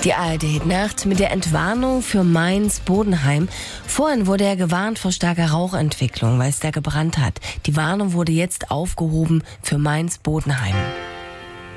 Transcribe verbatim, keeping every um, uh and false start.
Die A R D-Nacht mit der Entwarnung für Mainz-Bodenheim. Vorhin wurde ja gewarnt vor starker Rauchentwicklung, weil es da gebrannt hat. Die Warnung wurde jetzt aufgehoben für Mainz-Bodenheim.